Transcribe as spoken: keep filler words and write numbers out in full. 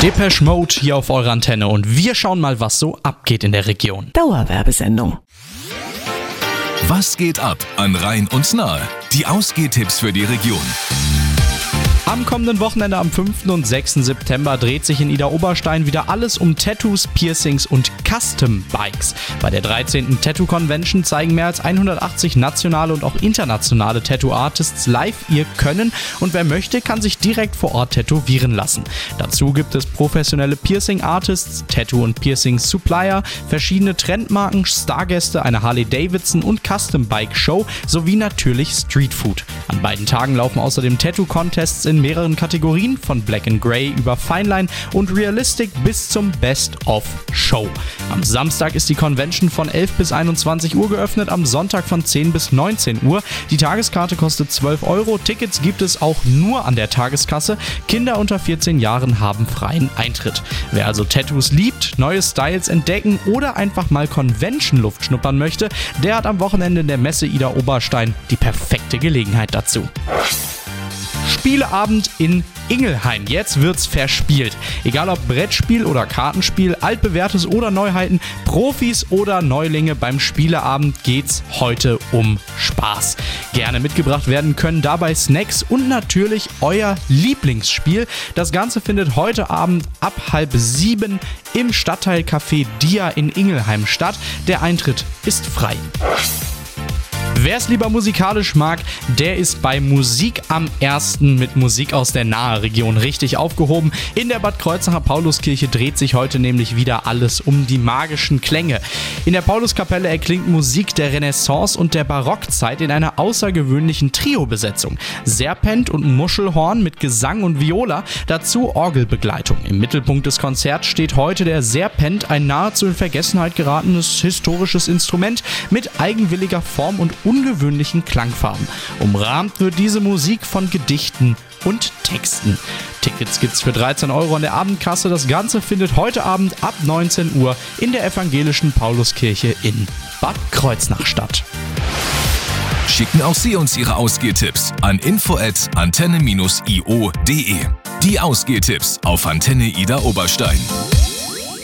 Depeche Mode hier auf eurer Antenne und wir schauen mal, was so abgeht in der Region. Dauerwerbesendung. Was geht ab an Rhein und Nahe? Die Ausgehtipps für die Region. Am kommenden Wochenende am fünften und sechsten September dreht sich in Idar-Oberstein wieder alles um Tattoos, Piercings und Custom-Bikes. Bei der dreizehnten Tattoo-Convention zeigen mehr als hundertachtzig nationale und auch internationale Tattoo-Artists live ihr Können und wer möchte, kann sich direkt vor Ort tätowieren lassen. Dazu gibt es professionelle Piercing-Artists, Tattoo- und Piercing-Supplier, verschiedene Trendmarken, Stargäste, eine Harley-Davidson- und Custom-Bike-Show sowie natürlich Streetfood. An beiden Tagen laufen außerdem Tattoo-Contests in mehreren Kategorien, von Black and Grey über Fineline und Realistic bis zum Best-of-Show. Am Samstag ist die Convention von elf bis einundzwanzig Uhr geöffnet, am Sonntag von zehn bis neunzehn Uhr. Die Tageskarte kostet zwölf Euro, Tickets gibt es auch nur an der Tageskasse. Kinder unter vierzehn Jahren haben freien Eintritt. Wer also Tattoos liebt, neue Styles entdecken oder einfach mal Convention-Luft schnuppern möchte, der hat am Wochenende in der Messe Idar-Oberstein die perfekte Gelegenheit dazu. Spieleabend in Ingelheim. Jetzt wird's verspielt. Egal ob Brettspiel oder Kartenspiel, altbewährtes oder Neuheiten, Profis oder Neulinge, beim Spieleabend geht's heute um Spaß. Gerne mitgebracht werden können dabei Snacks und natürlich euer Lieblingsspiel. Das Ganze findet heute Abend ab halb sieben im Stadtteilcafé Dia in Ingelheim statt. Der Eintritt ist frei. Wer es lieber musikalisch mag, der ist bei Musik am ersten mit Musik aus der Nahe-Region richtig aufgehoben. In der Bad Kreuznacher Pauluskirche dreht sich heute nämlich wieder alles um die magischen Klänge. In der Pauluskapelle erklingt Musik der Renaissance und der Barockzeit in einer außergewöhnlichen Trio-Besetzung. Serpent und Muschelhorn mit Gesang und Viola, dazu Orgelbegleitung. Im Mittelpunkt des Konzerts steht heute der Serpent, ein nahezu in Vergessenheit geratenes historisches Instrument mit eigenwilliger Form und ungewöhnlichen Klangfarben. Umrahmt wird diese Musik von Gedichten und Texten. Tickets gibt's für dreizehn Euro an der Abendkasse. Das Ganze findet heute Abend ab neunzehn Uhr in der evangelischen Pauluskirche in Bad Kreuznach statt. Schicken auch Sie uns Ihre Ausgehtipps an info at antenne dash i o punkt de. Die Ausgehtipps auf Antenne Idar-Oberstein.